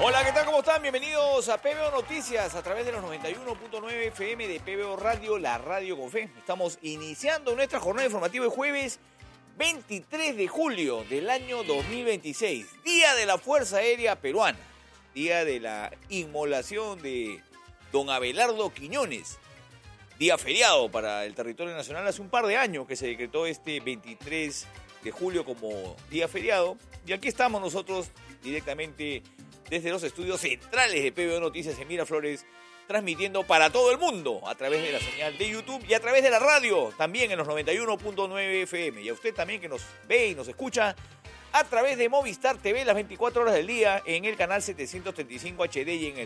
Hola, ¿qué tal? ¿Cómo están? Bienvenidos a PBO Noticias a través de los 91.9 FM de PBO Radio, la radio con fe. Estamos iniciando nuestra jornada informativa de jueves 23 de julio del año 2026, Día de la Fuerza Aérea Peruana, día de la inmolación de don Abelardo Quiñones, día feriado para el territorio nacional. Hace un par de años que se decretó este 23 de julio como día feriado, y aquí estamos nosotros directamente desde los estudios centrales de PBO Noticias en Miraflores, transmitiendo para todo el mundo a través de la señal de YouTube y a través de la radio, también en los 91.9 FM. Y a usted también que nos ve y nos escucha a través de Movistar TV las 24 horas del día en el canal 735 HD y en el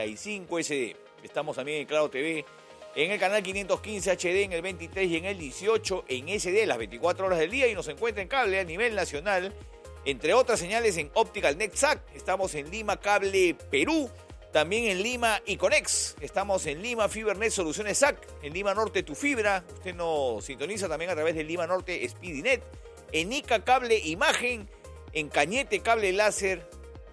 35 SD. Estamos también en Claro TV, en el canal 515 HD, en el 23 y en el 18 en SD las 24 horas del día, y nos encuentra en cable a nivel nacional, entre otras señales en Optical Net SAC. Estamos en Lima Cable Perú, también en Lima Iconex. Estamos en Lima FiberNet Soluciones SAC, en Lima Norte Tu Fibra. Usted nos sintoniza también a través de Lima Norte SpeedyNet, en Ica Cable Imagen, en Cañete Cable Láser,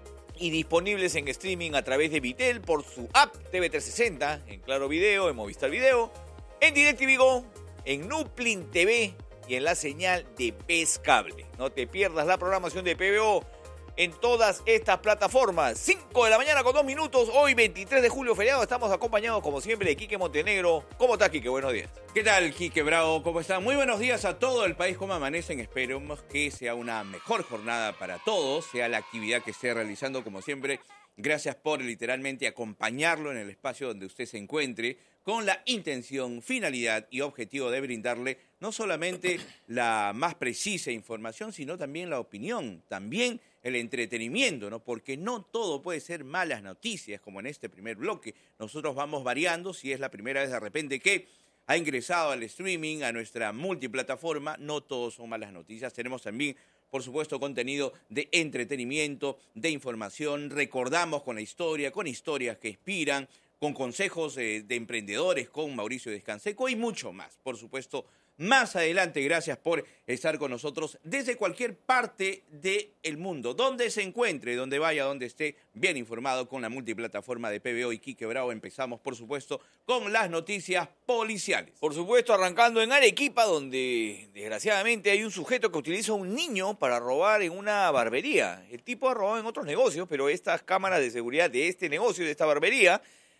y disponibles en streaming a través de Vitel por su app TV360, en Claro Video, en Movistar Video, en DirecTV Go, en Nuplin TV y en la señal de PES Cable. No te pierdas la programación de PBO en todas estas plataformas. 5 de la mañana con 2 minutos, hoy 23 de julio feriado. Estamos acompañados como siempre de Quique Montenegro. ¿Cómo estás, Quique? Buenos días. ¿Qué tal, Quique Bravo? ¿Cómo están? Muy buenos días a todo el país. ¿Cómo amanecen? Esperemos que sea una mejor jornada para todos, sea la actividad que esté realizando como siempre. Gracias por literalmente acompañarlo en el espacio donde usted se encuentre, con la intención, finalidad y objetivo de brindarle no solamente la más precisa información, sino también la opinión, también el entretenimiento, ¿no? Porque no todo puede ser malas noticias, como en este primer bloque. Nosotros vamos variando. Si es la primera vez de repente que ha ingresado al streaming, a nuestra multiplataforma, no todos son malas noticias. Tenemos también, por supuesto, contenido de entretenimiento, de información. Recordamos con la historia, con historias que inspiran, con consejos de emprendedores, con Mauricio Descanseco y mucho más. Por supuesto, más adelante, gracias por estar con nosotros desde cualquier parte del mundo, donde se encuentre, donde vaya, donde esté, bien informado con la multiplataforma de PBO y Quique Bravo. Empezamos, por supuesto, con las noticias policiales. Por supuesto, arrancando en Arequipa, donde desgraciadamente hay un sujeto que utiliza a un niño para robar en una barbería. El tipo ha robado en otros negocios, pero estas cámaras de seguridad de este negocio, de esta barbería,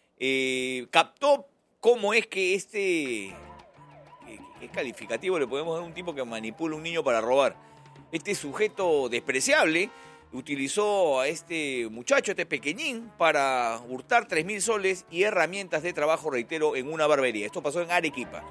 captó cómo es que ¿qué calificativo le podemos dar a un tipo que manipula a un niño para robar? Este sujeto despreciable utilizó a este muchacho, este pequeñín, para hurtar 3.000 soles y herramientas de trabajo, reitero, en una barbería. Esto pasó en Arequipa.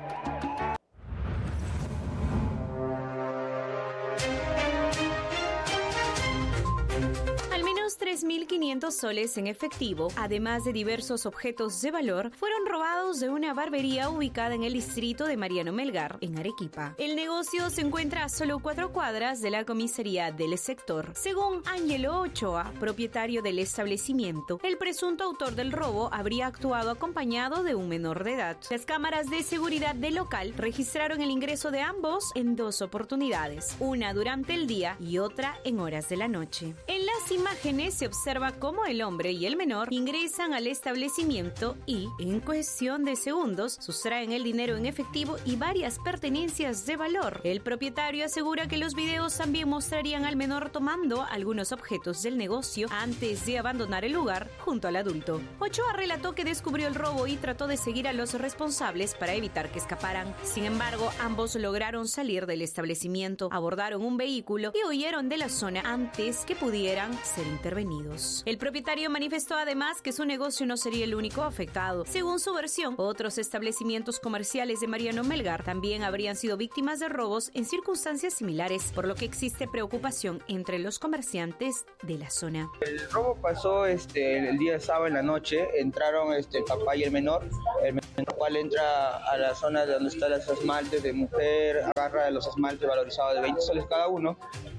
3.500 soles en efectivo, además de diversos objetos de valor, fueron robados de una barbería ubicada en el distrito de Mariano Melgar, en Arequipa. El negocio se encuentra a solo 4 cuadras de la comisaría del sector. Según Ángelo Ochoa, propietario del establecimiento, el presunto autor del robo habría actuado acompañado de un menor de edad. Las cámaras de seguridad del local registraron el ingreso de ambos en 2 oportunidades, una durante el día y otra en horas de la noche. En las imágenes se observa cómo el hombre y el menor ingresan al establecimiento y, en cuestión de segundos, sustraen el dinero en efectivo y varias pertenencias de valor. El propietario asegura que los videos también mostrarían al menor tomando algunos objetos del negocio antes de abandonar el lugar junto al adulto. Ochoa relató que descubrió el robo y trató de seguir a los responsables para evitar que escaparan. Sin embargo, ambos lograron salir del establecimiento, abordaron un vehículo y huyeron de la zona antes que pudieran ser intervenidos. El propietario manifestó además que su negocio no sería el único afectado. Según su versión, otros establecimientos comerciales de Mariano Melgar también habrían sido víctimas de robos en circunstancias similares, por lo que existe preocupación entre los comerciantes de la zona. El robo pasó el día sábado en la noche. Entraron el papá y el menor cual entra a la zona donde están los esmaltes de mujer, agarra los esmaltes valorizados de 20 soles cada uno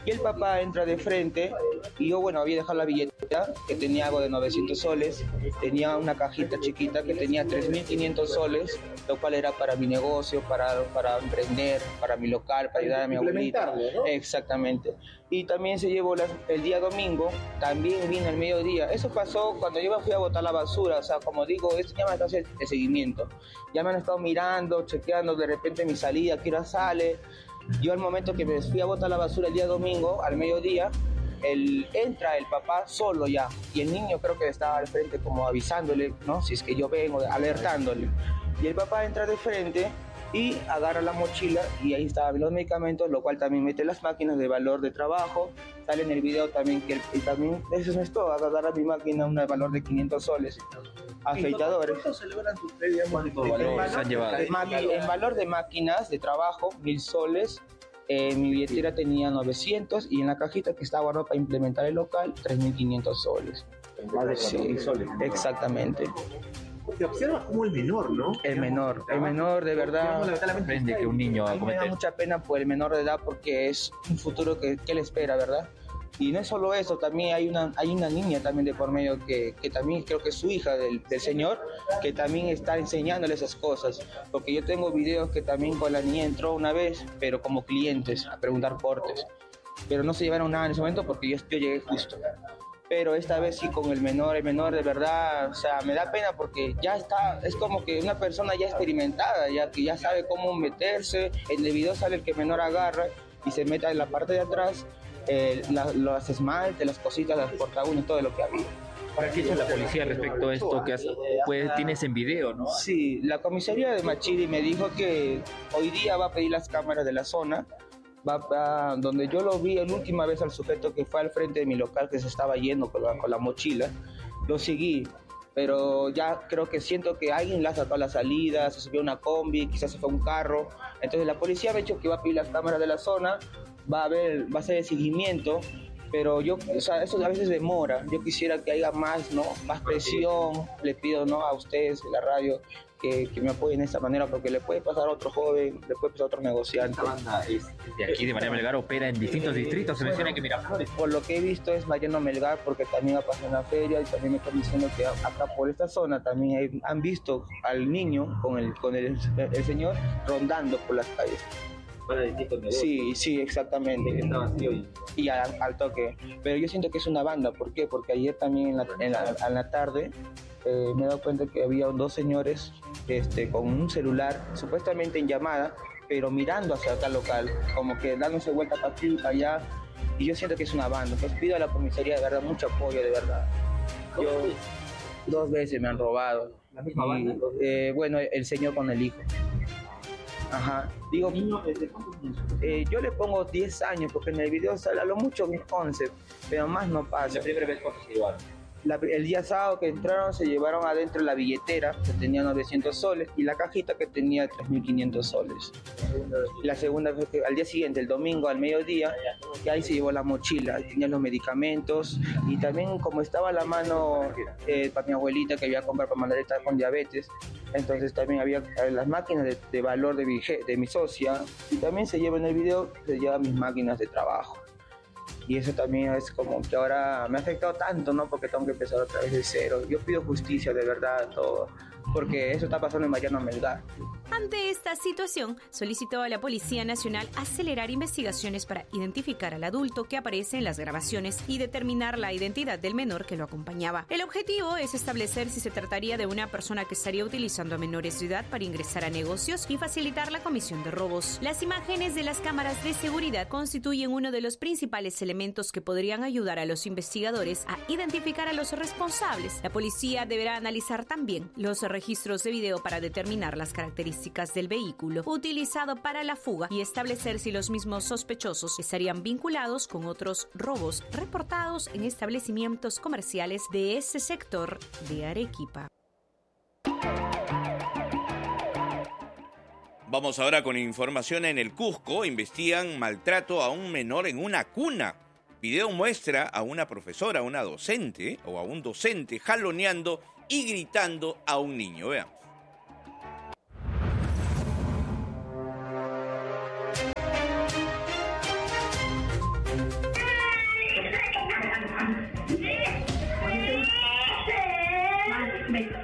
Y el papá entra de frente y yo, bueno, había dejado la billetera que tenía algo de 900 soles, tenía una cajita chiquita que tenía 3.500 soles, lo cual era para mi negocio, para emprender, para mi local, para ayudar a mi abuelita. ¿No? Exactamente. Y también se llevó el día domingo, también vino al mediodía. Eso pasó cuando yo me fui a botar la basura, o sea, como digo, esto ya me está haciendo el seguimiento. Ya me han estado mirando, chequeando de repente mi salida, qué hora sale. Yo al momento que me fui a botar la basura el día domingo, al mediodía, entra el papá solo ya, y el niño creo que estaba al frente como avisándole, ¿no? Si es que yo vengo, alertándole. Y el papá entra de frente y agarra la mochila y ahí estaban los medicamentos, lo cual también mete las máquinas de valor de trabajo. Sale en el video también que también, eso no es todo, agarra mi máquina de valor de 500 soles. Afeitadores. ¿Cuánto celebran tus previas? ¿Cuánto valor se han llevado? En valor de máquinas de trabajo, 1.000 soles. Mi billetera tenía 900 y en la cajita que estaba guardada para implementar el local, 3.500 soles. Más de 4.000 soles. Exactamente. Te observas como el menor, ¿no? El menor de verdad. Aprende que un niño va a cometer. Me da mucha pena por el menor de edad porque es un futuro que le espera, ¿verdad? Y no es solo eso, también hay una niña también de por medio que también creo que es su hija del señor, que también está enseñándole esas cosas. Porque yo tengo videos que también con la niña entró una vez, pero como clientes, a preguntar portes. Pero no se llevaron nada en ese momento porque yo llegué justo. Pero esta vez sí con el menor de verdad, o sea, me da pena porque ya está, es como que una persona ya experimentada, ya que ya sabe cómo meterse. En el video sale el que el menor agarra y se mete en la parte de atrás, los esmaltes, las cositas, las portaúñas, todo lo que había. ¿Para qué ha hecho la policía respecto a esto que tienes en video, no? Sí, la comisaría de Machiri me dijo que hoy día va a pedir las cámaras de la zona, donde yo lo vi la última vez al sujeto que fue al frente de mi local que se estaba yendo con la mochila, lo seguí. Pero ya creo que siento que alguien la sacó a la salida, se subió a una combi, quizás se fue a un carro. Entonces la policía me ha dicho que va a pedir las cámaras de la zona, va a hacer el seguimiento, pero eso a veces demora. Yo quisiera que haya más presión. Le pido a ustedes de la radio que me apoyen de esta manera, porque le puede pasar a otro joven, le puede pasar a otro negociante. Esta banda es de aquí, de Mariano Melgar, opera en distintos distritos. Se menciona que Miraflores. Por lo que he visto es Mariano Melgar, porque también ha pasado en la feria y también me están diciendo que acá por esta zona también han visto al niño con el señor rondando por las calles. Para distintos negocios. Sí, exactamente. Y al toque. Pero yo siento que es una banda. ¿Por qué? Porque ayer también en la tarde me he dado cuenta que había dos señores con un celular, supuestamente en llamada, pero mirando hacia acá local, como que dándose vuelta para aquí, para allá. Y yo siento que es una banda. Pues pido a la comisaría de verdad mucho apoyo, de verdad. Yo 2 veces me han robado. ¿La misma banda? Bueno, el señor con el hijo. Ajá. Digo, yo le pongo 10 años porque en el video sale a lo mucho 11, pero más no pasa. La primera vez cuánto se llevaron. El día sábado que entraron se llevaron adentro la billetera que tenía 900 soles y la cajita que tenía 3.500 soles. La segunda vez, al día siguiente, el domingo al mediodía, y ahí se llevó la mochila, tenía los medicamentos y también como estaba a la mano para mi abuelita que había comprado para mandar estar con diabetes, entonces también había las máquinas de valor de mi socia y también se lleva en el video, se lleva mis máquinas de trabajo. Y eso también es como que ahora me ha afectado tanto, ¿no? Porque tengo que empezar otra vez de cero. Yo pido justicia, de verdad, todo. Porque eso está pasando en Mariano Melgar. Ante esta situación, solicitó a la Policía Nacional acelerar investigaciones para identificar al adulto que aparece en las grabaciones y determinar la identidad del menor que lo acompañaba. El objetivo es establecer si se trataría de una persona que estaría utilizando a menores de edad para ingresar a negocios y facilitar la comisión de robos. Las imágenes de las cámaras de seguridad constituyen uno de los principales elementos que podrían ayudar a los investigadores a identificar a los responsables. La policía deberá analizar también los registros de video para determinar las características del vehículo utilizado para la fuga y establecer si los mismos sospechosos estarían vinculados con otros robos reportados en establecimientos comerciales de ese sector de Arequipa. Vamos ahora con información. En el Cusco investigan maltrato a un menor en una cuna. Video muestra a una profesora, a una docente o a un docente jaloneando y gritando a un niño. Veamos.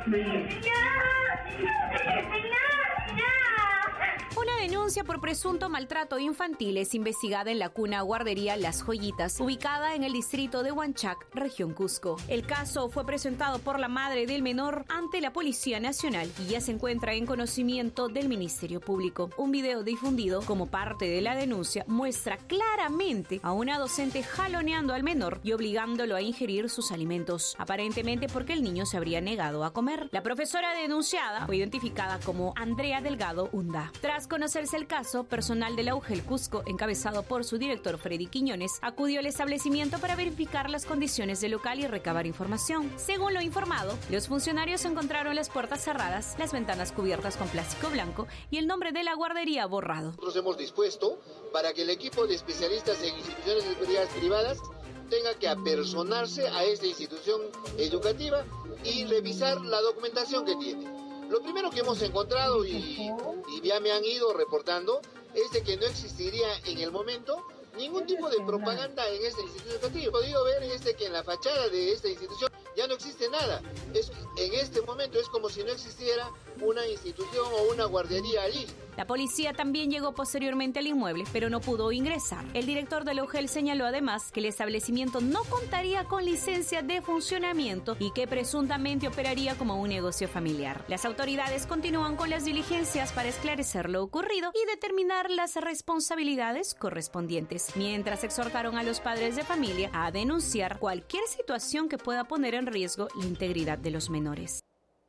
Una denuncia por presunto maltrato infantil es investigada en la cuna guardería Las Joyitas, ubicada en el distrito de Huanchac, región Cusco. El caso fue presentado por la madre del menor ante la Policía Nacional y ya se encuentra en conocimiento del Ministerio Público. Un video difundido como parte de la denuncia muestra claramente a una docente jaloneando al menor y obligándolo a ingerir sus alimentos, aparentemente porque el niño se habría negado a comer. La profesora denunciada fue identificada como Andrea Delgado Unda. Tras conocerse el caso, personal de la UGEL Cusco, encabezado por su director Freddy Quiñones, acudió al establecimiento para verificar las condiciones del local y recabar información. Según lo informado, los funcionarios encontraron las puertas cerradas, las ventanas cubiertas con plástico blanco y el nombre de la guardería borrado. Nosotros hemos dispuesto para que el equipo de especialistas en instituciones educativas privadas tenga que apersonarse a esta institución educativa y revisar la documentación que tiene. Lo primero que hemos encontrado y ya me han ido reportando es de que no existiría en el momento ningún tipo de propaganda en esta institución educativa. Lo que he podido ver es de que en la fachada de esta institución ya no existe nada. En este momento es como si no existiera una institución o una guardería allí. La policía también llegó posteriormente al inmueble, pero no pudo ingresar. El director de la UGEL señaló además que el establecimiento no contaría con licencia de funcionamiento y que presuntamente operaría como un negocio familiar. Las autoridades continúan con las diligencias para esclarecer lo ocurrido y determinar las responsabilidades correspondientes, mientras exhortaron a los padres de familia a denunciar cualquier situación que pueda poner en riesgo la integridad de los menores.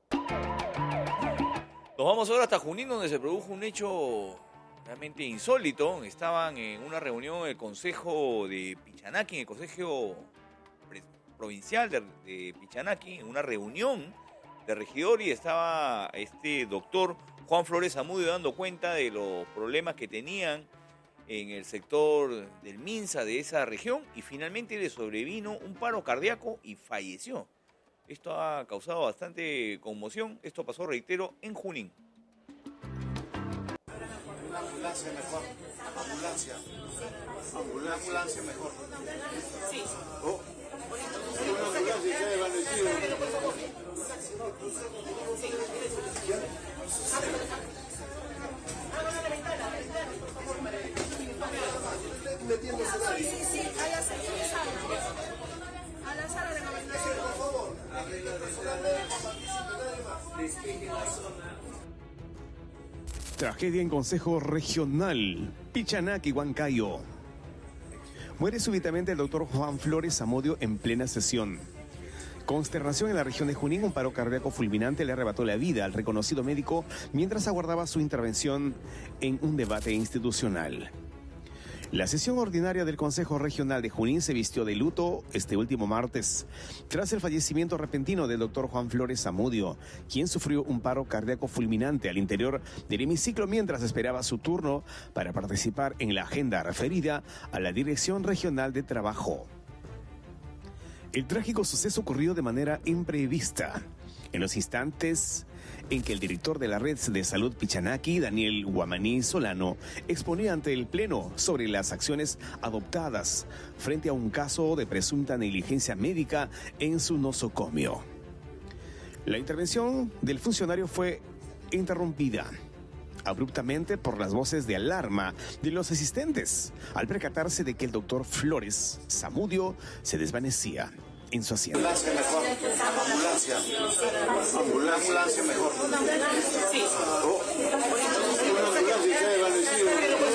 Nos vamos ahora hasta Junín, donde se produjo un hecho realmente insólito. Estaban en una reunión en el Consejo de Pichanaki, en el Consejo Provincial de Pichanaki, en una reunión de regidor, y estaba este doctor Juan Flores Zamudio dando cuenta de los problemas que tenían en el sector del Minsa de esa región, y finalmente le sobrevino un paro cardíaco y falleció. Esto ha causado bastante conmoción. Esto pasó, reitero, en Junín. Una ambulancia mejor. Ambulancia mejor. Sí. Oh. Una ambulancia se ha desvanecido. Sí, váyase a la sala de nominación. Por favor. Tragedia en Consejo Regional, Pichanaki, Huancayo. Muere súbitamente el doctor Juan Flores Zamudio en plena sesión. Consternación en la región de Junín. Un paro cardíaco fulminante le arrebató la vida al reconocido médico mientras aguardaba su intervención en un debate institucional. La sesión ordinaria del Consejo Regional de Junín se vistió de luto este último martes, tras el fallecimiento repentino del doctor Juan Flores Zamudio, quien sufrió un paro cardíaco fulminante al interior del hemiciclo mientras esperaba su turno para participar en la agenda referida a la Dirección Regional de Trabajo. El trágico suceso ocurrió de manera imprevista, en los instantes en que el director de la Red de Salud Pichanaki, Daniel Guamaní Solano, exponía ante el Pleno sobre las acciones adoptadas frente a un caso de presunta negligencia médica en su nosocomio. La intervención del funcionario fue interrumpida abruptamente por las voces de alarma de los asistentes, al percatarse de que el doctor Flores Zamudio se desvanecía en su asiento. Ambulancia mejor. Ambulancia mejor. Sí. Oh. Una ambulancia se ha desvanecido.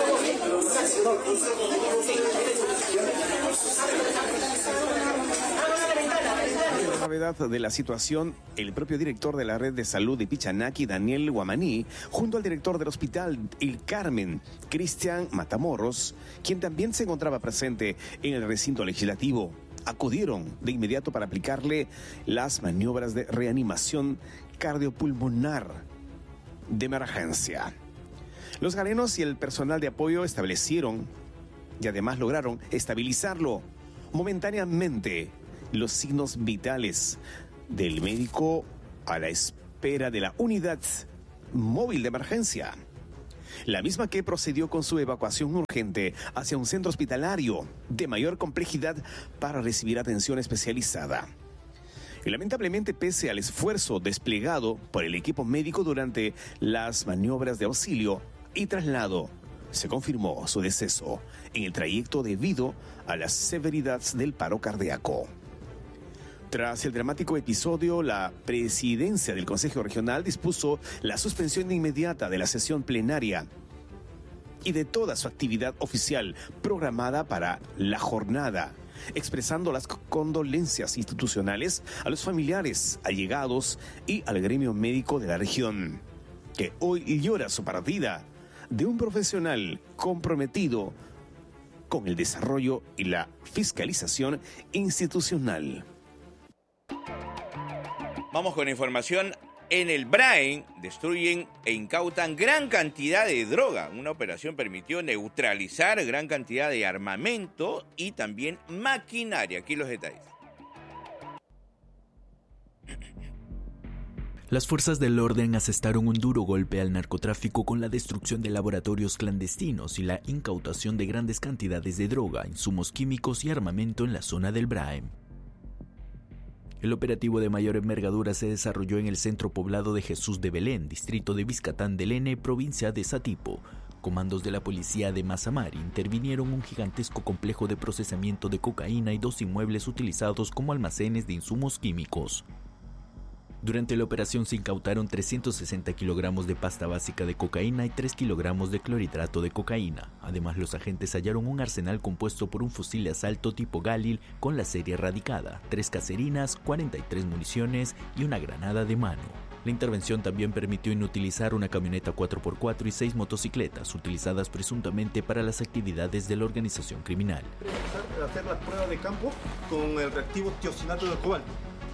La gravedad de la situación, el propio director de la Red de Salud de Pichanaki, Daniel Guamaní, junto al director del Hospital El Carmen, Cristian Matamoros, quien también se encontraba presente en el recinto legislativo, acudieron de inmediato para aplicarle las maniobras de reanimación cardiopulmonar de emergencia. Los galenos y el personal de apoyo establecieron y además lograron estabilizarlo momentáneamente los signos vitales del médico a la espera de la unidad móvil de emergencia, la misma que procedió con su evacuación urgente hacia un centro hospitalario de mayor complejidad para recibir atención especializada. Y lamentablemente, pese al esfuerzo desplegado por el equipo médico durante las maniobras de auxilio y traslado, se confirmó su deceso en el trayecto debido a la severidad del paro cardíaco. Tras el dramático episodio, la presidencia del Consejo Regional dispuso la suspensión inmediata de la sesión plenaria y de toda su actividad oficial programada para la jornada, expresando las condolencias institucionales a los familiares, allegados y al gremio médico de la región, que hoy llora su partida de un profesional comprometido con el desarrollo y la fiscalización institucional. Vamos con información. En el Braen destruyen e incautan gran cantidad de droga. Una operación permitió neutralizar gran cantidad de armamento y también maquinaria. Aquí los detalles. Las fuerzas del orden asestaron un duro golpe al narcotráfico con la destrucción de laboratorios clandestinos y la incautación de grandes cantidades de droga, insumos químicos y armamento en la zona del Braen. El operativo de mayor envergadura se desarrolló en el centro poblado de Jesús de Belén, distrito de Vizcatán del N, provincia de Satipo. Comandos de la policía de Mazamari intervinieron un gigantesco complejo de procesamiento de cocaína y 2 inmuebles utilizados como almacenes de insumos químicos. Durante la operación se incautaron 360 kilogramos de pasta básica de cocaína y 3 kilogramos de clorhidrato de cocaína. Además, los agentes hallaron un arsenal compuesto por un fusil de asalto tipo Galil con la serie erradicada, 3 caserinas, 43 municiones y una granada de mano. La intervención también permitió inutilizar una camioneta 4x4 y 6 motocicletas, utilizadas presuntamente para las actividades de la organización criminal. Hacer la prueba de campo con el reactivo tiosinato de cobalto.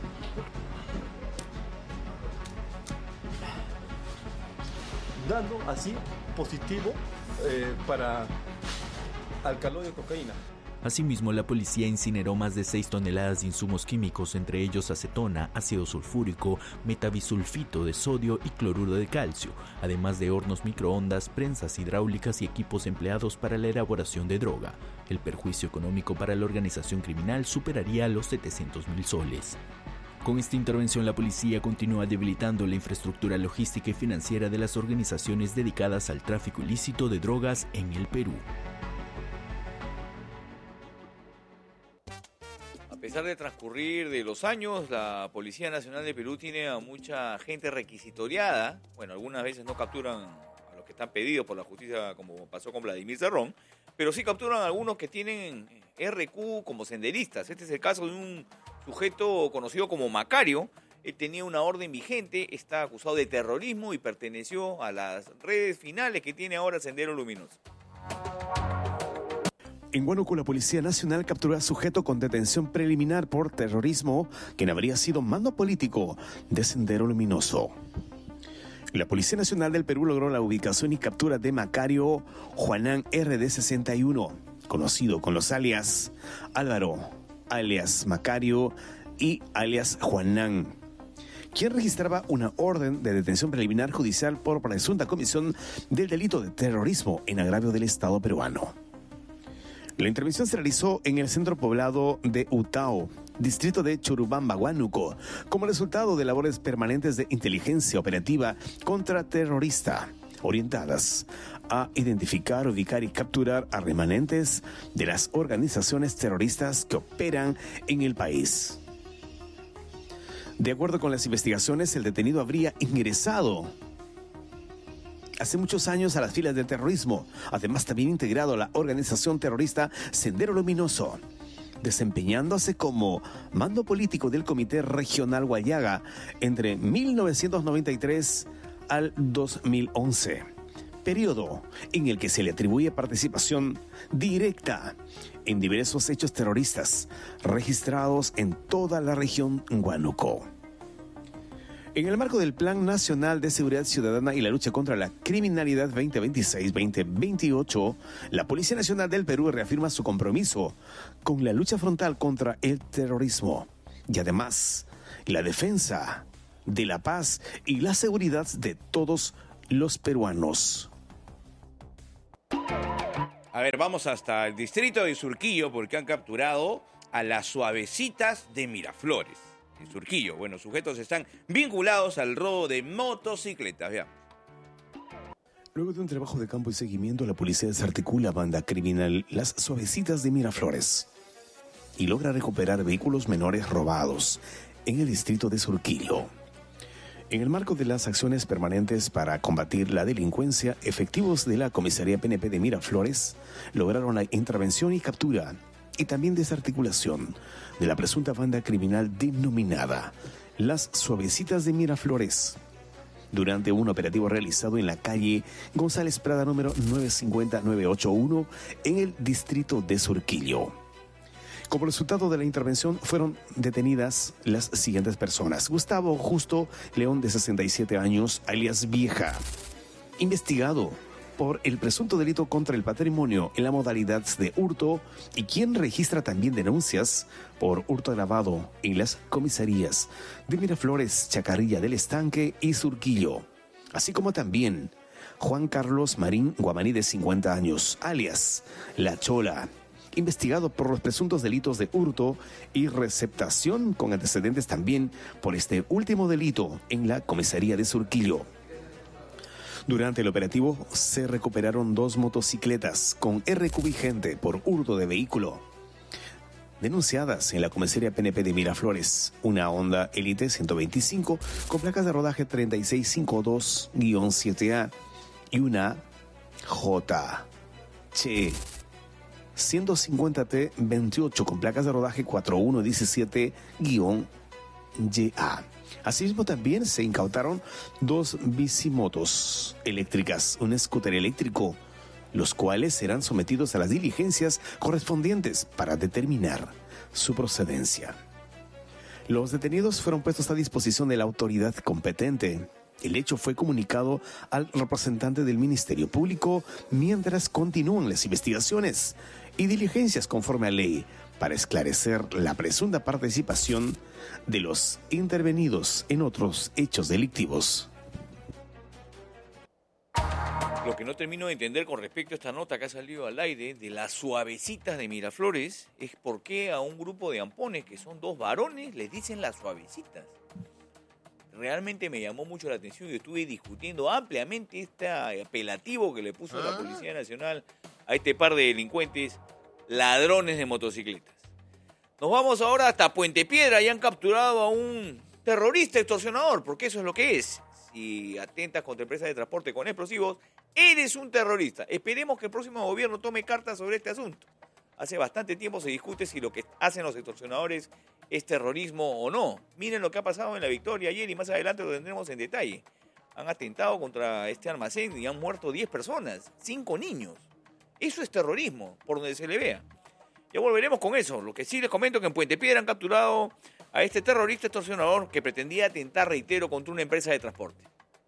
Dando así positivo para alcaloide de cocaína. Asimismo, la policía incineró más de 6 toneladas de insumos químicos, entre ellos acetona, ácido sulfúrico, metabisulfito de sodio y cloruro de calcio, además de hornos microondas, prensas hidráulicas y equipos empleados para la elaboración de droga. El perjuicio económico para la organización criminal superaría los 700.000 soles. Con esta intervención, la policía continúa debilitando la infraestructura logística y financiera de las organizaciones dedicadas al tráfico ilícito de drogas en el Perú. A pesar de transcurrir de los años, la Policía Nacional de Perú tiene a mucha gente requisitoriada. Bueno, algunas veces no capturan a los que están pedidos por la justicia, como pasó con Vladimir Cerrón, pero sí capturan a algunos que tienen RQ como senderistas. Este es el caso de un sujeto conocido como Macario. Él tenía una orden vigente, está acusado de terrorismo y perteneció a las redes finales que tiene ahora Sendero Luminoso. En Huánuco, la Policía Nacional capturó a sujeto con detención preliminar por terrorismo, quien habría sido mando político de Sendero Luminoso. La Policía Nacional del Perú logró la ubicación y captura de Macario Juanán RD61, conocido con los alias Álvaro, alias Macario y alias Juanán, quien registraba una orden de detención preliminar judicial por presunta comisión del delito de terrorismo en agravio del Estado peruano. La intervención se realizó en el centro poblado de Utao, distrito de Churubamba, Huánuco, como resultado de labores permanentes de inteligencia operativa contraterrorista, orientadas a identificar, ubicar y capturar a remanentes de las organizaciones terroristas que operan en el país. De acuerdo con las investigaciones, el detenido habría ingresado hace muchos años a las filas del terrorismo, además también integrado a la organización terrorista Sendero Luminoso, desempeñándose como mando político del Comité Regional Guayaga entre 1993 al 2011, periodo en el que se le atribuye participación directa en diversos hechos terroristas registrados en toda la región Huánuco. En el marco del Plan Nacional de Seguridad Ciudadana y la lucha contra la criminalidad 2026-2028, la Policía Nacional del Perú reafirma su compromiso con la lucha frontal contra el terrorismo y además la defensa de la paz y la seguridad de todos los peruanos. A ver, vamos hasta el distrito de Surquillo porque han capturado a las suavecitas de Miraflores. en Surquillo. Bueno, sujetos están vinculados al robo de motocicletas. Veamos. Luego de un trabajo de campo y seguimiento, la policía desarticula banda criminal Las Suavecitas de Miraflores y logra recuperar vehículos menores robados en el distrito de Surquillo. En el marco de las acciones permanentes para combatir la delincuencia, efectivos de la Comisaría PNP de Miraflores lograron la intervención y captura y también desarticulación de la presunta banda criminal denominada Las Suavecitas de Miraflores, durante un operativo realizado en la calle González Prada número 950-981 en el distrito de Surquillo. Como resultado de la intervención fueron detenidas las siguientes personas. Gustavo Justo León, de 67 años, alias Vieja, investigado por el presunto delito contra el patrimonio en la modalidad de hurto y quien registra también denuncias por hurto agravado en las comisarías de Miraflores, Chacarilla del Estanque y Surquillo, así como también Juan Carlos Marín Guamaní, de 50 años, alias La Chola, investigado por los presuntos delitos de hurto y receptación, con antecedentes también por este último delito en la comisaría de Surquillo. Durante el operativo se recuperaron 2 motocicletas con RQ vigente por hurto de vehículo, denunciadas en la comisaría PNP de Miraflores, una Honda Elite 125 con placas de rodaje 3652-7A y una JC 150T28 con placas de rodaje 4117-YA. Asimismo, también se incautaron 2 bicimotos eléctricas, un scooter eléctrico, los cuales serán sometidos a las diligencias correspondientes para determinar su procedencia. Los detenidos fueron puestos a disposición de la autoridad competente. El hecho fue comunicado al representante del Ministerio Público mientras continúan las investigaciones y diligencias conforme a ley para esclarecer la presunta participación de los intervenidos en otros hechos delictivos. Lo que no termino de entender con respecto a esta nota que ha salido al aire de Las Suavecitas de Miraflores es por qué a un grupo de ampones, que son 2 varones, les dicen Las Suavecitas. Realmente me llamó mucho la atención y estuve discutiendo ampliamente este apelativo que le puso la Policía Nacional a este par de delincuentes ladrones de motocicletas. Nos vamos ahora hasta Puente Piedra y han capturado a un terrorista extorsionador, porque eso es lo que es. Si atentas contra empresas de transporte con explosivos, eres un terrorista. Esperemos que el próximo gobierno tome cartas sobre este asunto. Hace bastante tiempo se discute si lo que hacen los extorsionadores es terrorismo o no. Miren lo que ha pasado en La Victoria ayer y más adelante lo tendremos en detalle. Han atentado contra este almacén y han muerto 10 personas, 5 niños. Eso es terrorismo, por donde se le vea. Ya volveremos con eso. Lo que sí les comento es que en Puente Piedra han capturado a este terrorista extorsionador que pretendía atentar, reitero, contra una empresa de transporte.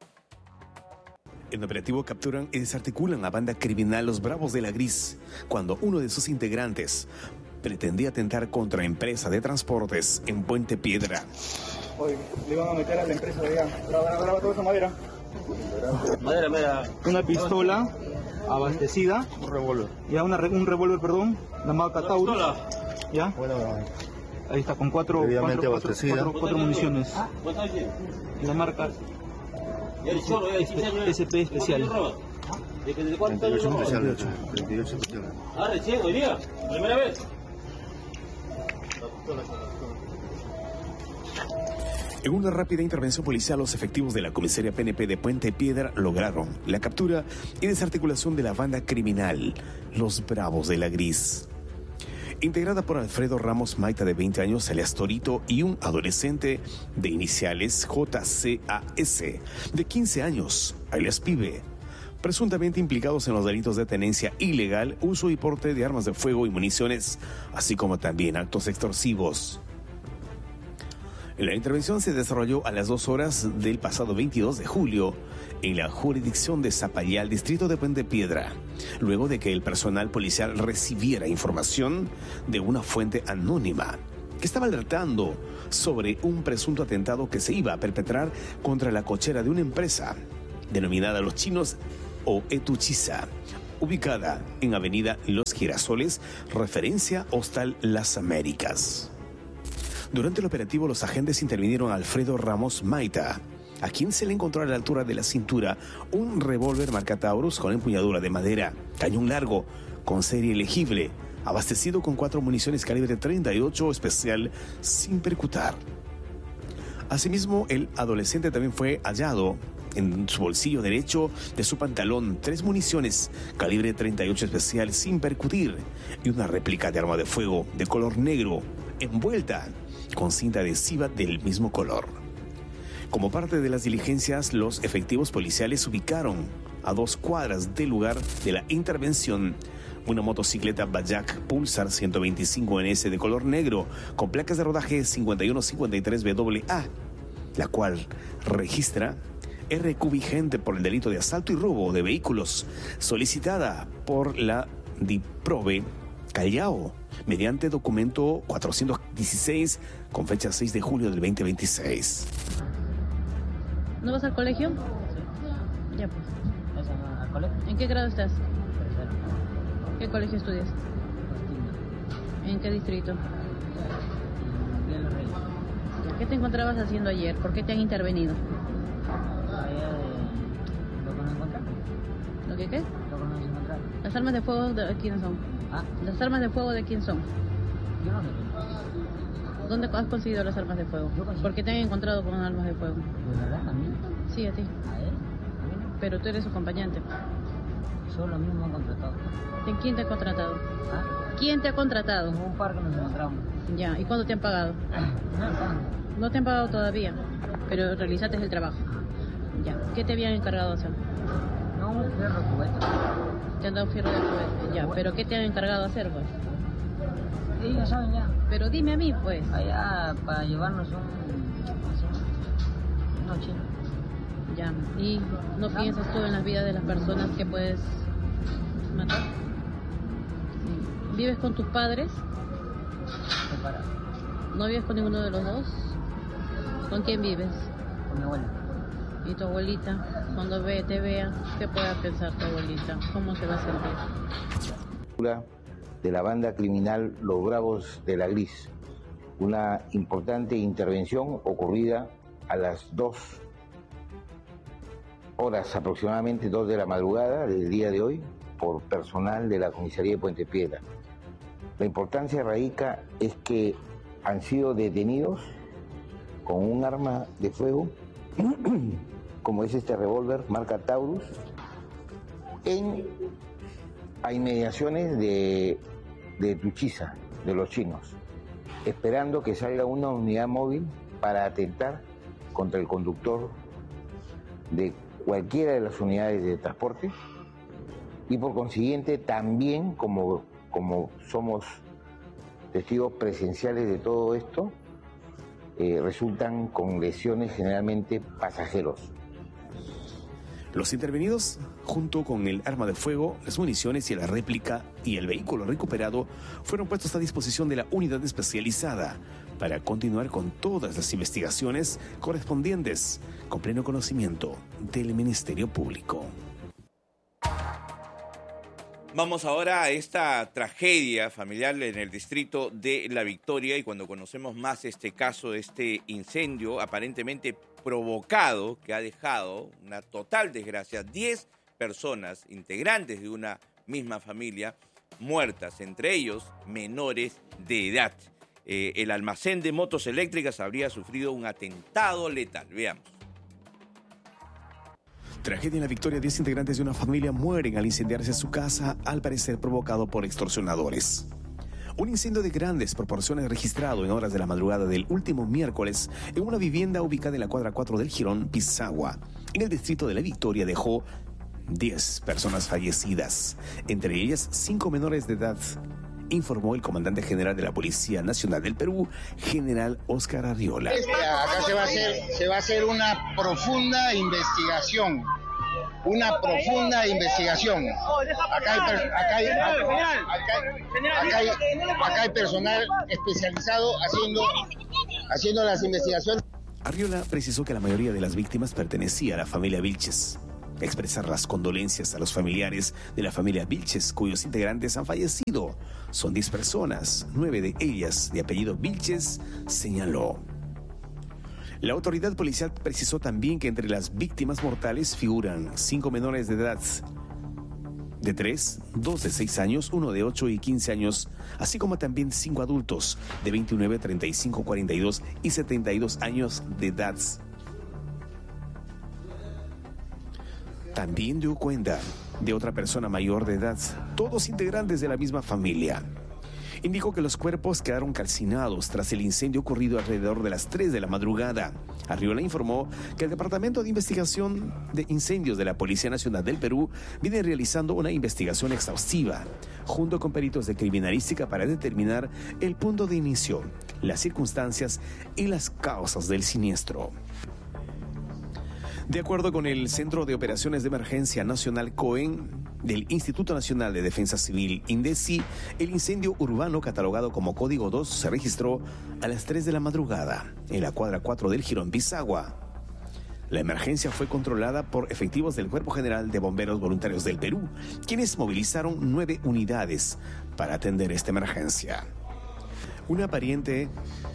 En operativo capturan y desarticulan a banda criminal Los Bravos de la Gris, cuando uno de sus integrantes pretendía atentar contra empresa de transportes en Puente Piedra. Oye, le van a meter a la empresa de allá. Graba toda esa madera. Madera. Una pistola abastecida. Un revólver. Ya, un revólver, perdón. La marca Taurus. Ya. Ahí está, con cuatro municiones. La marca SP especial. ¿De cuánto? 38 especial. Ah, recién, hoy día. Primera vez. En una rápida intervención policial, los efectivos de la comisaría PNP de Puente Piedra lograron la captura y desarticulación de la banda criminal Los Bravos de la Gris, integrada por Alfredo Ramos Maita, de 20 años, alias Torito, y un adolescente de iniciales JCAS, de 15 años, alias Pibe, presuntamente implicados en los delitos de tenencia ilegal, uso y porte de armas de fuego y municiones, así como también actos extorsivos. La intervención se desarrolló a las 2 horas del pasado 22 de julio en la jurisdicción de Zapallar, distrito de Puente Piedra, luego de que el personal policial recibiera información de una fuente anónima que estaba alertando sobre un presunto atentado que se iba a perpetrar contra la cochera de una empresa denominada Los Chinos o Etuchiza, ubicada en Avenida Los Girasoles, referencia Hostal Las Américas. Durante el operativo, los agentes intervinieron a Alfredo Ramos Maita, a quien se le encontró a la altura de la cintura un revólver marca Taurus con empuñadura de madera, cañón largo, con serie legible, abastecido con 4 municiones calibre 38 especial sin percutar. Asimismo, el adolescente también fue hallado en su bolsillo derecho de su pantalón 3 municiones calibre 38 especial sin percutir y una réplica de arma de fuego de color negro envuelta con cinta adhesiva del mismo color. Como parte de las diligencias, los efectivos policiales ubicaron a 2 cuadras del lugar de la intervención una motocicleta Bajaj Pulsar 125 NS de color negro con placas de rodaje 5153WA, la cual registra RQ vigente por el delito de asalto y robo de vehículos, solicitada por la DIPROVE Callao mediante documento 416 con fecha 6 de julio del 2026. ¿No vas al colegio? Sí. Ya pues. ¿Al colegio? ¿En qué grado estás? Tercero. ¿Qué colegio estudias? Castillo. ¿En qué distrito? Bien Los Reyes. ¿Qué te encontrabas haciendo ayer? ¿Por qué te han intervenido? Lo que no encontraron. ¿Lo que qué? Lo que no encontraron. ¿Las armas de fuego de quién son? ¿Ah? ¿Las armas de fuego de quién son? Yo no sé. ¿Dónde has conseguido las armas de fuego? ¿Por qué te han encontrado con armas de fuego? ¿De verdad? ¿A mí? Sí, a ti. ¿A él? ¿A mí no? Pero tú eres su acompañante. Solo a mí me han contratado. ¿Quién te ha contratado? ¿Ah? ¿Quién te ha contratado? En un parque nos encontramos. Ya, ¿y cuándo te han pagado? No te han pagado todavía, pero realizaste el trabajo. Ya, ¿qué te habían encargado de hacer? No, un fierro de cubeta. Te han dado fierro de cubeta, ya, pero ¿qué te han encargado de hacer, pues? Sí, ya saben, ya. Pero dime a mí, pues. Allá, para llevarnos una china. Ya, ¿y no piensas tú en las vidas de las personas que puedes matar? Sí. ¿Vives con tus padres? Separados. ¿No vives con ninguno de los dos? ¿Con quién vives? Con mi abuela. ¿Y tu abuelita? Cuando te vea, ¿qué puede pensar tu abuelita? ¿Cómo se va a sentir? De la banda criminal Los Bravos de la Gris. Una importante intervención ocurrida a las 2 horas aproximadamente, 2 de la madrugada del día de hoy, por personal de la comisaría de Puente Piedra. La importancia radica es que han sido detenidos con un arma de fuego, como es este revólver marca Taurus, a inmediaciones de Tuchiza, de los chinos, esperando que salga una unidad móvil para atentar contra el conductor de cualquiera de las unidades de transporte y por consiguiente también como somos testigos presenciales de todo esto, resultan con lesiones generalmente pasajeros. Los intervenidos, junto con el arma de fuego, las municiones y la réplica y el vehículo recuperado, fueron puestos a disposición de la unidad especializada para continuar con todas las investigaciones correspondientes, con pleno conocimiento del Ministerio Público. Vamos ahora a esta tragedia familiar en el distrito de La Victoria, y cuando conocemos más este caso de este incendio aparentemente provocado que ha dejado una total desgracia, 10 personas integrantes de una misma familia muertas, entre ellos menores de edad. El almacén de motos eléctricas habría sufrido un atentado letal. Veamos. Tragedia en La Victoria. 10 integrantes de una familia mueren al incendiarse su casa, al parecer provocado por extorsionadores. Un incendio de grandes proporciones registrado en horas de la madrugada del último miércoles en una vivienda ubicada en la cuadra 4 del Jirón, Pisagua, en el distrito de La Victoria, dejó 10 personas fallecidas, entre ellas 5 menores de edad, informó el comandante general de la Policía Nacional del Perú, general Óscar Arriola. Acá se va a hacer una profunda investigación. Acá hay personal especializado haciendo las investigaciones. Arriola precisó que la mayoría de las víctimas pertenecía a la familia Vilches. Expresar las condolencias a los familiares de la familia Vilches, cuyos integrantes han fallecido, son 10 personas, 9 de ellas de apellido Vilches, señaló. La autoridad policial precisó también que entre las víctimas mortales figuran 5 menores de edad de 3, 2 de 6 años, 1 de 8 y 15 años, así como también 5 adultos de 29, 35, 42 y 72 años de edad. También dio cuenta de otra persona mayor de edad, todos integrantes de la misma familia. Indicó que los cuerpos quedaron calcinados tras el incendio ocurrido alrededor de las 3 de la madrugada. Arriola informó que el Departamento de Investigación de Incendios de la Policía Nacional del Perú viene realizando una investigación exhaustiva, junto con peritos de criminalística para determinar el punto de inicio, las circunstancias y las causas del siniestro. De acuerdo con el Centro de Operaciones de Emergencia Nacional COEN del Instituto Nacional de Defensa Civil, INDECI, el incendio urbano catalogado como Código 2 se registró a las 3 de la madrugada en la cuadra 4 del Jirón Pisagua. La emergencia fue controlada por efectivos del Cuerpo General de Bomberos Voluntarios del Perú, quienes movilizaron 9 unidades para atender esta emergencia. Una pariente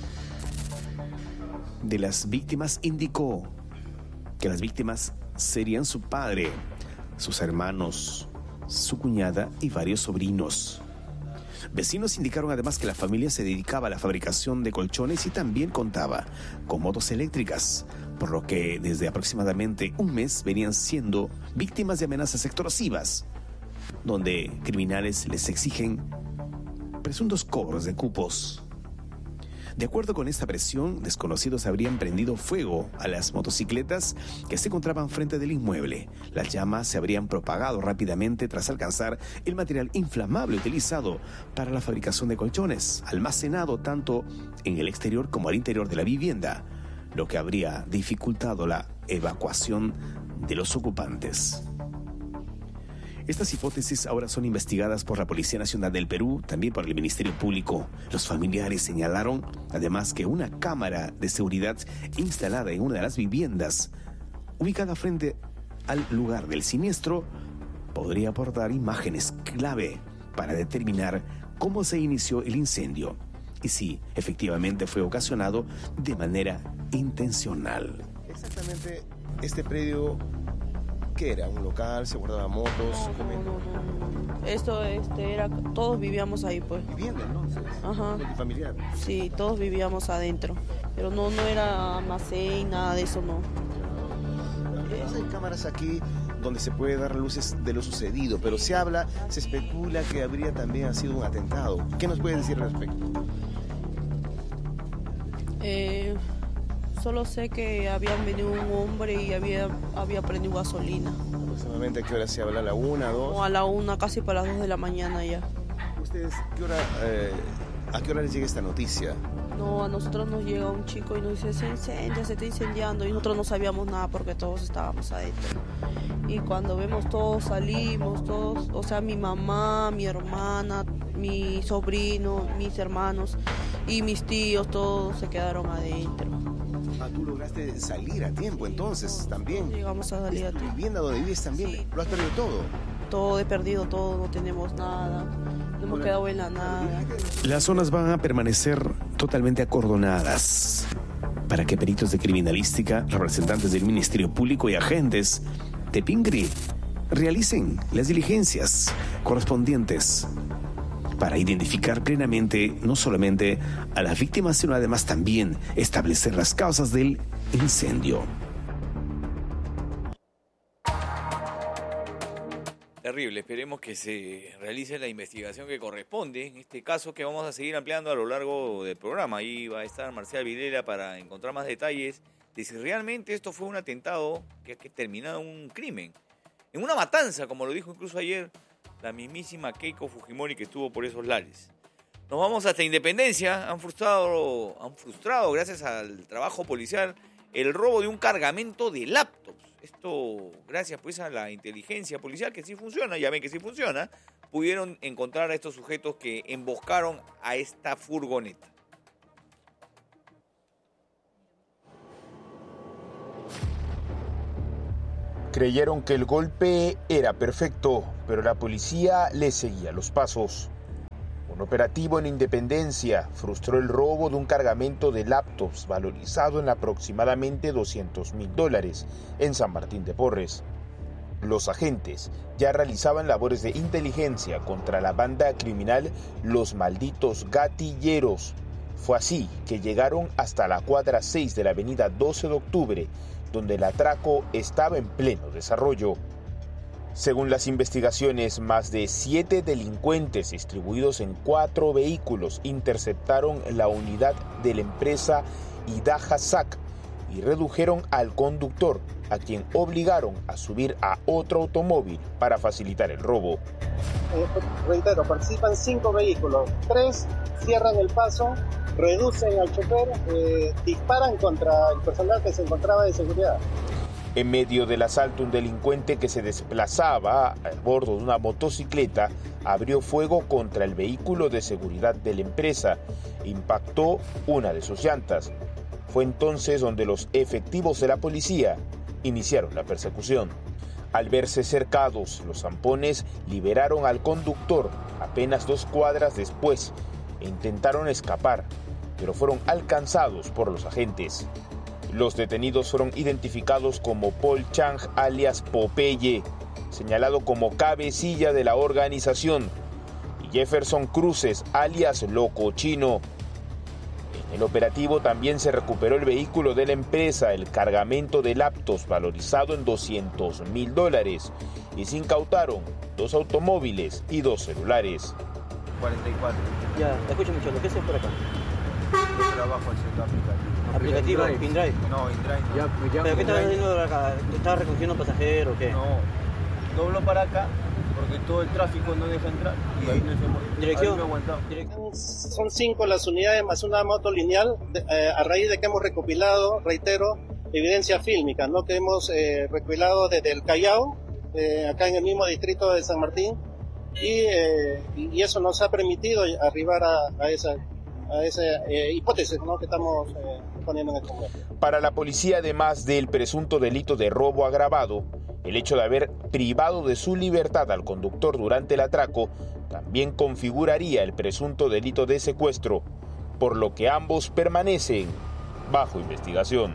de las víctimas indicó que las víctimas serían su padre, sus hermanos, su cuñada y varios sobrinos. Vecinos indicaron además que la familia se dedicaba a la fabricación de colchones y también contaba con motos eléctricas, por lo que desde aproximadamente un mes venían siendo víctimas de amenazas extorsivas, donde criminales les exigen presuntos cobros de cupos. De acuerdo con esta presión, desconocidos habrían prendido fuego a las motocicletas que se encontraban frente del inmueble. Las llamas se habrían propagado rápidamente tras alcanzar el material inflamable utilizado para la fabricación de colchones, almacenado tanto en el exterior como al interior de la vivienda, lo que habría dificultado la evacuación de los ocupantes. Estas hipótesis ahora son investigadas por la Policía Nacional del Perú, también por el Ministerio Público. Los familiares señalaron, además, que una cámara de seguridad instalada en una de las viviendas, ubicada frente al lugar del siniestro, podría aportar imágenes clave para determinar cómo se inició el incendio y si efectivamente fue ocasionado de manera intencional. Exactamente, este predio, ¿qué era? ¿Un local? ¿Se guardaban motos? No. Esto era, todos vivíamos ahí, pues. ¿Vivienda entonces? Ajá. ¿Familiar? Sí, todos vivíamos adentro, pero no era almacén, nada de eso, no. Hay cámaras aquí donde se puede dar luces de lo sucedido, pero se especula que habría también sido un atentado. ¿Qué nos puede decir al respecto? Solo sé que había venido un hombre y había prendido gasolina. ¿Aproximadamente a qué hora se habla? ¿A la 1, 2? No, a la 1, casi para las 2 de la mañana ya. ¿Ustedes a qué hora les llega esta noticia? No, a nosotros nos llega un chico y nos dice, se está incendiando, y nosotros no sabíamos nada porque todos estábamos adentro. Y cuando vemos todos, salimos, todos, o sea, mi mamá, mi hermana, mi sobrino, mis hermanos y mis tíos, todos se quedaron adentro. ¿Tú lograste salir a tiempo entonces también? Llegamos a salir a tiempo. ¿Tu vivienda donde vives también? Sí. ¿Lo has perdido todo? Todo, he perdido todo, no tenemos nada, no hemos quedado en la nada. Las zonas van a permanecer totalmente acordonadas para que peritos de criminalística, representantes del Ministerio Público y agentes de PINGRI realicen las diligencias correspondientes para identificar plenamente no solamente a las víctimas, sino además también establecer las causas del incendio. Terrible, esperemos que se realice la investigación que corresponde, en este caso que vamos a seguir ampliando a lo largo del programa. Ahí va a estar Marcial Vilela para encontrar más detalles de si realmente esto fue un atentado que ha terminado en un crimen, en una matanza, como lo dijo incluso ayer la mismísima Keiko Fujimori, que estuvo por esos lares. Nos vamos hasta Independencia. Han frustrado gracias al trabajo policial el robo de un cargamento de laptops. Esto gracias pues a la inteligencia policial, que sí funciona, ya ven que sí funciona. Pudieron encontrar a estos sujetos que emboscaron a esta furgoneta. Creyeron que el golpe era perfecto, pero la policía le seguía los pasos. Un operativo en Independencia frustró el robo de un cargamento de laptops valorizado en aproximadamente $200.000 en San Martín de Porres. Los agentes ya realizaban labores de inteligencia contra la banda criminal Los Malditos Gatilleros. Fue así que llegaron hasta la cuadra 6 de la avenida 12 de octubre, donde el atraco estaba en pleno desarrollo. Según las investigaciones, más de 7 delincuentes distribuidos en 4 vehículos interceptaron la unidad de la empresa Idaha SAC y redujeron al conductor, a quien obligaron a subir a otro automóvil para facilitar el robo. Reitero, participan 5 vehículos, 3 cierran el paso, reducen al chofer, disparan contra el personal que se encontraba de seguridad. En medio del asalto, un delincuente que se desplazaba a bordo de una motocicleta abrió fuego contra el vehículo de seguridad de la empresa e impactó una de sus llantas. Fue entonces donde los efectivos de la policía iniciaron la persecución. Al verse cercados, los zampones liberaron al conductor apenas 2 cuadras después e intentaron escapar, pero fueron alcanzados por los agentes. Los detenidos fueron identificados como Paul Chang, alias Popeye, señalado como cabecilla de la organización, y Jefferson Cruces, alias Loco Chino. En el operativo también se recuperó el vehículo de la empresa, el cargamento de laptops valorizado en $200.000, y se incautaron 2 automóviles y 2 celulares. 44. Ya, escucha mucho, ¿qué haces por acá? Yo trabajo haciendo ¿Aplicativo? ¿InDrive? No, InDrive no. ¿Pero qué estabas haciendo acá? ¿Estabas recogiendo pasajeros o qué? No, doblo para acá porque todo el tráfico no deja entrar y ahí no se ¿Dirección? Ahí me he aguantado. Son 5 las unidades más una moto lineal, a raíz de que hemos recopilado, reitero, evidencia fílmica, ¿no? Que hemos recopilado desde el Callao, acá en el mismo distrito de San Martín, y eso nos ha permitido arribar a esa hipótesis, ¿no? Que estamos poniendo en este momento. Para la policía, además del presunto delito de robo agravado, el hecho de haber privado de su libertad al conductor durante el atraco también configuraría el presunto delito de secuestro, por lo que ambos permanecen bajo investigación.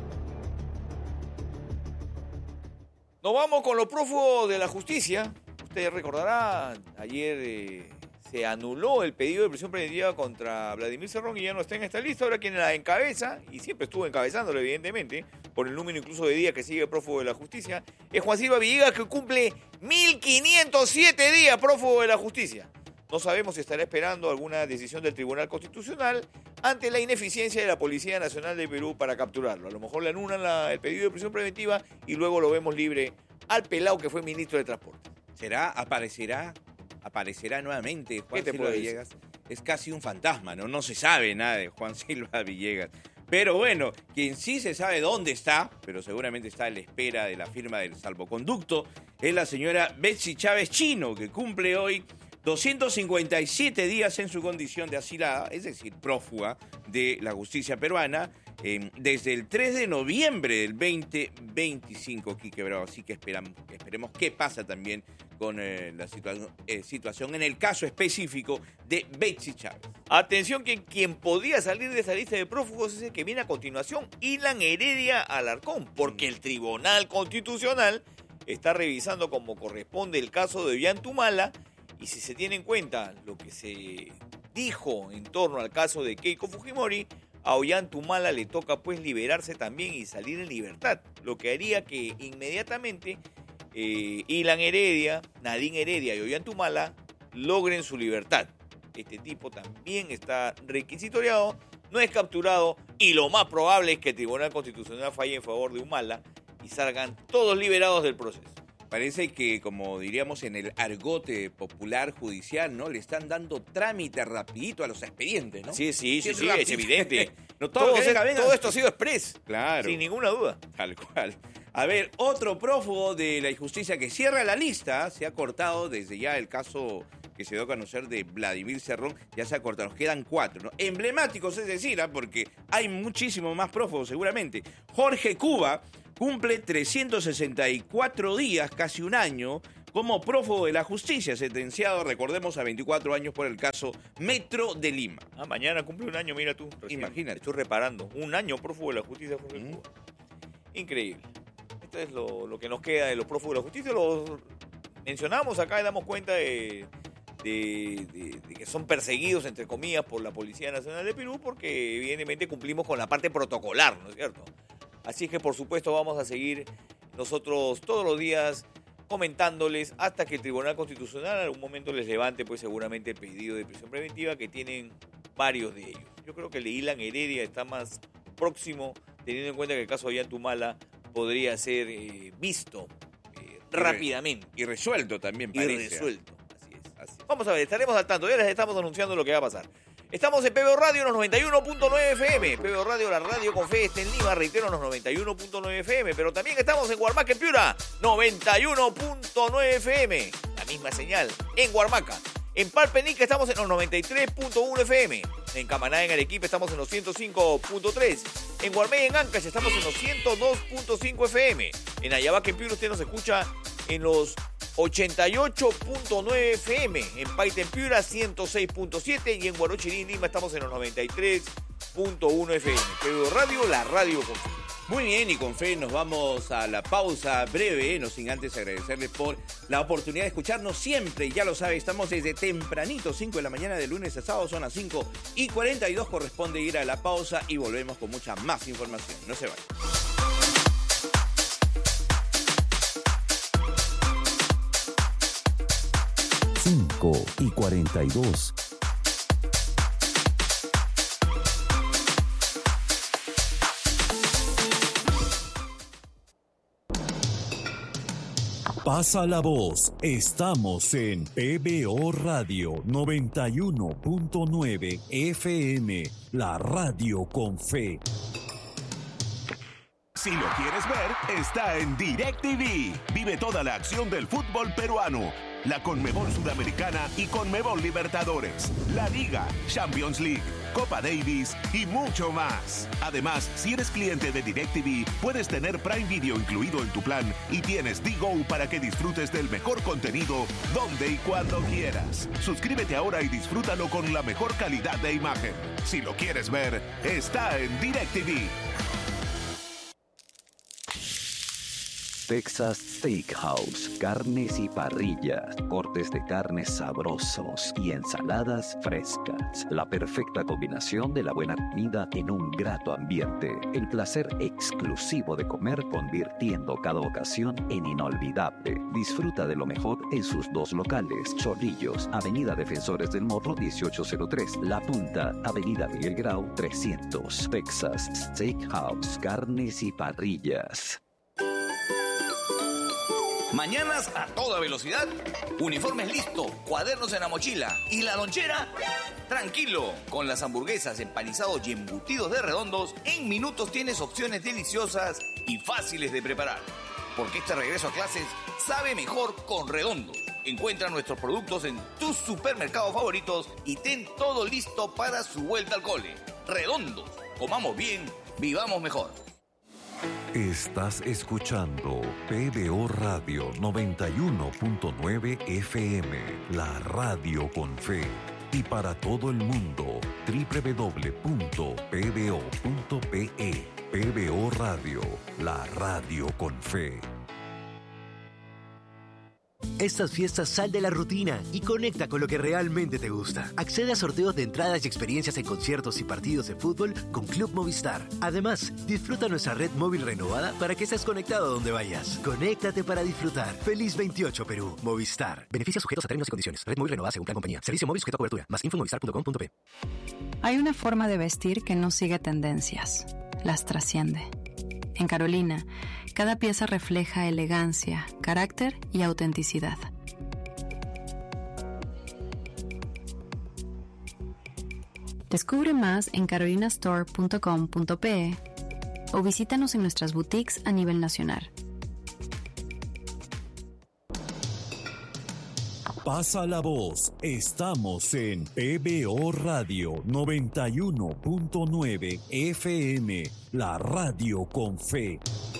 Nos vamos con los prófugos de la justicia. Usted recordará, ayer se anuló el pedido de prisión preventiva contra Vladimir Cerrón y ya no está en esta lista. Ahora quien la encabeza, y siempre estuvo encabezándolo evidentemente, por el número incluso de días que sigue prófugo de la justicia, es Juan Silva Villegas, que cumple 1507 días prófugo de la justicia. No sabemos si estará esperando alguna decisión del Tribunal Constitucional ante la ineficiencia de la Policía Nacional de Perú para capturarlo. A lo mejor le anulan el pedido de prisión preventiva y luego lo vemos libre al pelao que fue ministro de Transporte. ¿Aparecerá nuevamente Juan Silva Villegas? Es casi un fantasma, ¿no? No se sabe nada de Juan Silva Villegas. Pero bueno, quien sí se sabe dónde está, pero seguramente está a la espera de la firma del salvoconducto, es la señora Betsy Chávez Chino, que cumple hoy 257 días en su condición de asilada, es decir, prófuga de la justicia peruana, desde el 3 de noviembre del 2025, Quique Bravo. Así que esperemos qué pasa también con la situación en el caso específico de Betsy Chávez. Atención, que quien podía salir de esa lista de prófugos es el que viene a continuación, Ilan Heredia Alarcón, porque el Tribunal Constitucional está revisando como corresponde el caso de Ollantumala, y si se tiene en cuenta lo que se dijo en torno al caso de Keiko Fujimori, a Ollantumala le toca pues liberarse también y salir en libertad, lo que haría que inmediatamente Ilan Heredia, Nadine Heredia y Ollantumala logren su libertad. Este tipo también está requisitoriado, no es capturado y lo más probable es que el Tribunal Constitucional falle en favor de Humala y salgan todos liberados del proceso. Parece que, como diríamos en el argote popular judicial, ¿no? Le están dando trámite rapidito a los expedientes, ¿no? Sí, es evidente. No, todo esto ha sido express. Claro. Sin ninguna duda. Tal cual. A ver, otro prófugo de la injusticia que cierra la lista, se ha cortado desde ya el caso que se dio a conocer de Vladimir Cerrón, ya se ha cortado, nos quedan 4, ¿no? Emblemáticos, es decir, porque hay muchísimos más prófugos seguramente. Jorge Cuba cumple 364 días, casi un año, como prófugo de la justicia, sentenciado, recordemos, a 24 años por el caso Metro de Lima. Mañana cumple un año, mira tú. Imagínate. Estoy reparando. Un año prófugo de la justicia. Increíble. Esto es lo que nos queda de los prófugos de la justicia. Lo mencionamos acá y damos cuenta de que son perseguidos, entre comillas, por la Policía Nacional de Perú, porque evidentemente cumplimos con la parte protocolar, ¿no es cierto? Así es que, por supuesto, vamos a seguir nosotros todos los días comentándoles hasta que el Tribunal Constitucional en algún momento les levante, pues seguramente, el pedido de prisión preventiva, que tienen varios de ellos. Yo creo que el de Ilan Heredia está más próximo, teniendo en cuenta que el caso de Ollantumala podría ser visto rápidamente. Y resuelto también, parece. Y resuelto. Así es. Vamos a ver, estaremos al tanto. Ya les estamos anunciando lo que va a pasar. Estamos en PBO Radio, los 91.9 FM. PBO Radio, la radio con fe, está en Lima, reitero, los 91.9 FM. Pero también estamos en Huarmaca, en Piura, 91.9 FM. La misma señal, en Huarmaca. En Palpenica estamos en los 93.1 FM. En Camaná, en Arequipa, estamos en los 105.3. En Guarmey, en Ancash, estamos en los 102.5 FM. En Ayabaca, en Piura, usted nos escucha en los 88.9 FM. En Paita, en Piura, 106.7. Y en Huarochirí, Lima, estamos en los 93.1 FM. PBO Radio, la radio con fe. Muy bien, y con fe nos vamos a la pausa breve, no sin antes agradecerles por la oportunidad de escucharnos siempre. Ya lo sabe, estamos desde tempranito, 5 de la mañana de lunes a sábado, son las 5:42, corresponde ir a la pausa y volvemos con mucha más información. No se vayan. 5:42. Pasa la voz, estamos en PBO Radio 91.9 FM, la radio con fe. Si lo quieres ver, está en DirecTV. Vive toda la acción del fútbol peruano, la Conmebol Sudamericana y Conmebol Libertadores, la Liga, Champions League, Copa Davis y mucho más. Además, si eres cliente de DirecTV, puedes tener Prime Video incluido en tu plan y tienes D-Go para que disfrutes del mejor contenido donde y cuando quieras. Suscríbete ahora y disfrútalo con la mejor calidad de imagen. Si lo quieres ver, está en DirecTV. Texas Steakhouse, carnes y parrillas, cortes de carne sabrosos y ensaladas frescas. La perfecta combinación de la buena comida en un grato ambiente. El placer exclusivo de comer, convirtiendo cada ocasión en inolvidable. Disfruta de lo mejor en sus dos locales. Chorrillos, Avenida Defensores del Morro 1803. La Punta, Avenida Miguel Grau 300. Texas Steakhouse, carnes y parrillas. Mañanas a toda velocidad, uniformes listos, cuadernos en la mochila y la lonchera, tranquilo. Con las hamburguesas, empanizados y embutidos de Redondos, en minutos tienes opciones deliciosas y fáciles de preparar. Porque este regreso a clases sabe mejor con Redondos. Encuentra nuestros productos en tus supermercados favoritos y ten todo listo para su vuelta al cole. Redondos, comamos bien, vivamos mejor. Estás escuchando PBO Radio 91.9 FM, la radio con fe. Y para todo el mundo, www.pbo.pe. PBO Radio, la radio con fe. Estas fiestas sal de la rutina y conecta con lo que realmente te gusta. Accede a sorteos de entradas y experiencias en conciertos y partidos de fútbol con Club Movistar. Además, disfruta nuestra red móvil renovada para que estés conectado a donde vayas. Conéctate para disfrutar. Feliz 28 Perú. Movistar. Beneficios sujetos a términos y condiciones. Red móvil renovada según plan compañía. Servicio móvil sujeto a cobertura. Más info en movistar.com.pe. Hay una forma de vestir que no sigue tendencias. Las trasciende. En Carolina, cada pieza refleja elegancia, carácter y autenticidad. Descubre más en carolinastore.com.pe o visítanos en nuestras boutiques a nivel nacional. Pasa la voz, estamos en PBO Radio 91.9 FM, la radio con fe.